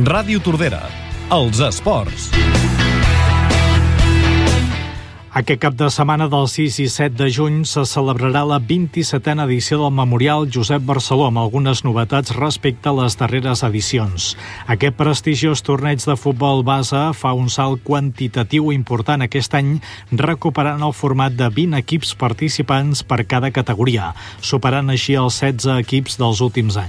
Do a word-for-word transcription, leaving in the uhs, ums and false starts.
Ràdio Tordera, els esports. Aquest cap de setmana del sis i set de juny se celebrarà la vint-i-setena edició del Memorial Josep Barceló, amb algunes novetats respecte a les darreres edicions. Aquest prestigiós torneig de futbol base fa un salt quantitatiu important aquest any, recuperant el format de vint equips participants per cada categoria, superant així els setze equips dels últims anys.